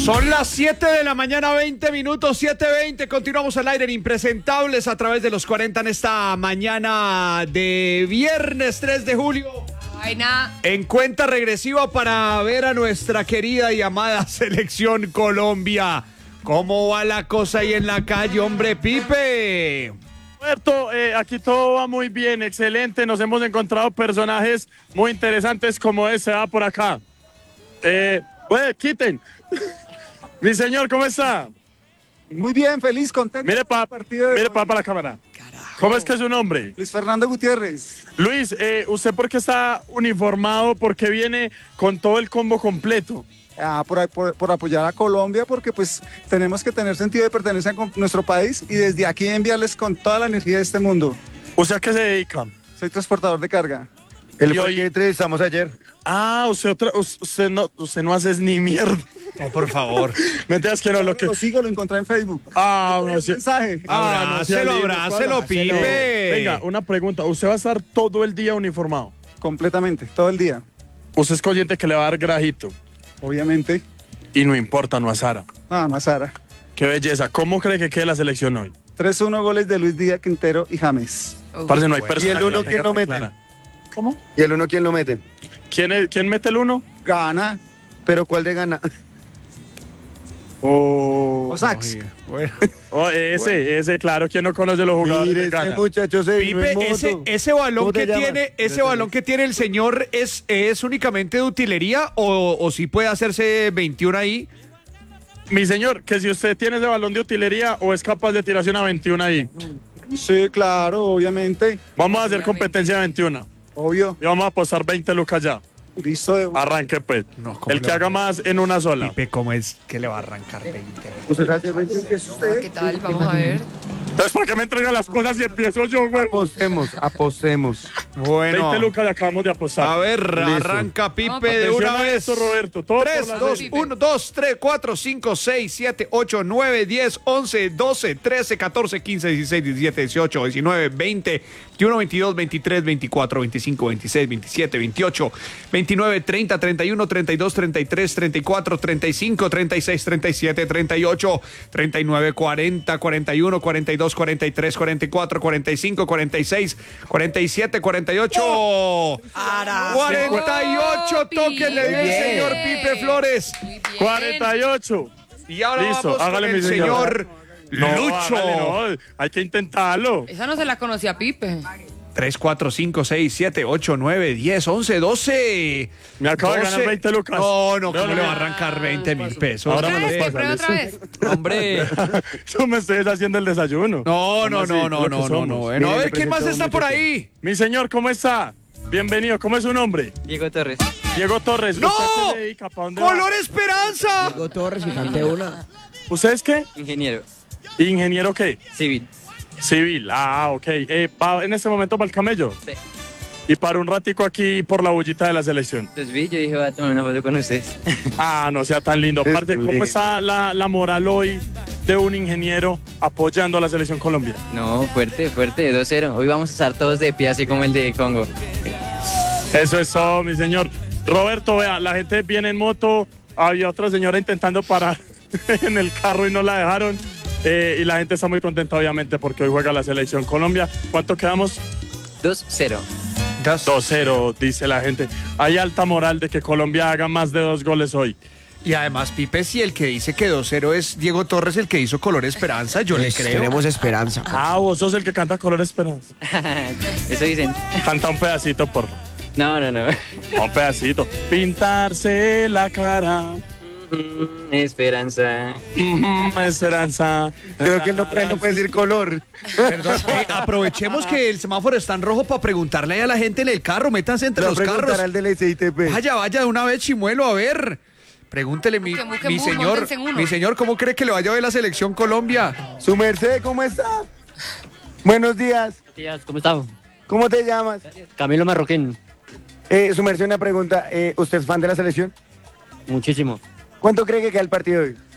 Son las 7 de la mañana, 20 minutos, 7:20. Continuamos al aire en Impresentables a través de los 40 en esta mañana de viernes 3 de julio. Vaina. En cuenta regresiva para ver a nuestra querida y amada selección Colombia. ¿Cómo va la cosa ahí en la calle, hombre, Pipe? Roberto, aquí todo va muy bien, excelente. Nos hemos encontrado personajes muy interesantes como ese, va por acá. Quiten. Mi señor, ¿cómo está? Muy bien, feliz, contento. Mire para la cámara. ¿Cómo es que es su nombre? Luis Fernando Gutiérrez. Luis, ¿usted por qué está uniformado? ¿Por qué viene con todo el combo completo? Por apoyar a Colombia, porque pues tenemos que tener sentido de pertenencia con nuestro país y desde aquí enviarles con toda la energía de este mundo. ¿Usted a qué se dedica? Soy transportador de carga. El fue el que entrevistamos ayer. Usted no haces ni mierda. No, por favor. Mentiras que no, lo que... Lo sigo, lo encontré en Facebook. No, sí. Mensaje. Abrácelo, Pipe. Venga, una pregunta. ¿Usted va a estar todo el día uniformado? Completamente, todo el día. ¿Usted es consciente que le va a dar grajito? Obviamente. Y no importa, no a Sara. Nada más, Sara. Qué belleza. ¿Cómo cree que quede la selección hoy? 3-1 goles de Luis Díaz, Quintero y James. Parece no hay persona. ¿Y el uno que quién la lo tenga mete? clara. ¿Cómo? ¿Y el uno quién lo mete? ¿Quién mete el uno? Gana. ¿Pero cuál de gana? O Sax. Bueno. Ese, claro, ¿quién no conoce los jugadores Mire, de este Gana? muchacho se vino Pipe, en moto. ese balón ¿Cómo te que llamas? tiene, ese balón que tiene el señor es únicamente de utilería o si puede hacerse 21 ahí. Mi señor, que si usted tiene ese balón de utilería o es capaz de tirarse una 21 ahí. Sí, claro, obviamente. Vamos a hacer competencia de 21. Obvio. Y vamos a apostar 20 lucas ya. Listo de Arranque, pues. No, ¿cómo El le que va? haga más en una sola. Pipe, ¿cómo es que le va a arrancar 20? ¿Qué tal? Vamos a ver. Entonces, ¿por qué me entregan las cosas y empiezo yo, güey? Apostemos. Bueno, 20 lucas y acabamos de apostar. a ver, Listo. arranca Pipe No, de Atención una a vez. esto, Roberto. Todo 3, por la 2, ley. 1, 2, 3, 4, 5, 6, 7, 8, 9, 10, 11, 12, 13, 14, 15, 16, 17, 18, 19, 20, 21, 22, 23, 24, 25, 26, 27, 28, 29, 30, 31, 32, 33, 34, 35, 36, 37, 38, 39, 40, 41, 42, 43, 44, 45, 46, 47, 48. 48 toques le dio el Bien. señor Pipe Flores. Muy bien. 48. Y ahora Listo, vamos con hágale, el mi señor. señor No, Lucho. hágale, no, hay que intentarlo. Esa no se la conocía Pipe. 3, 4, 5, 6, 7, 8, 9, 10, 11, 12. Me acabo de 12. ganar 20 lucas. No, ¿cómo No, le no. va a arrancar 20,000 pesos? Ahora me los ¿Qué? pasa, ¿Prueba listo. otra vez? Hombre. Yo me estoy haciendo el desayuno. No. Bueno, Bueno, a ver, ¿quién más está por ahí? Mi señor, ¿cómo está? Bienvenido, ¿cómo es su nombre? Diego Torres. Diego Torres. ¡No! ¿Usted a qué se dedica? ¿Para dónde va? ¡Color Esperanza! Diego Torres y canté una. ¿Usted es qué? Ingeniero. ¿Ingeniero qué? Civil. Civil. Ok. ¿Va en este momento para el camello? Sí. Y para un ratico aquí por la bullita de la selección. Los vi, yo dije, voy a tomar una foto con ustedes. No sea tan lindo. Aparte, ¿cómo está la moral hoy de un ingeniero apoyando a la selección Colombia? No, fuerte, 2-0. Hoy vamos a estar todos de pie, así como el de Congo. Eso es todo, mi señor. Roberto, vea, la gente viene en moto. Había otra señora intentando parar en el carro y no la dejaron. Y la gente está muy contenta, obviamente, porque hoy juega la selección Colombia. ¿Cuánto quedamos? 2-0. 2-0, dice la gente. Hay alta moral de que Colombia haga más de 2 goles hoy. Y además, Pipe, si el que dice que 2-0 es Diego Torres, el que hizo Color Esperanza, yo le creo. Tenemos esperanza. Vos sos el que canta Color Esperanza. Eso dicen. Canta un pedacito, por No. un pedacito. Pintarse la cara. Esperanza. Esperanza. Creo que él no puede decir color. Perdón, aprovechemos que el semáforo está en rojo para preguntarle ahí a la gente en el carro, métanse entre Le los voy a preguntar carros. al del SITP. Vaya de una vez, Chimuelo, a ver. Pregúntele, mi señor, móntense en uno. mi señor, ¿cómo cree que le vaya a ver la selección Colombia? Su merced, ¿cómo está? Buenos días. Tías, ¿cómo estás? ¿Cómo te llamas? Camilo Marroquín. Su merced, una pregunta. ¿Usted es fan de la selección? Muchísimo. ¿Cuánto cree que queda el partido hoy?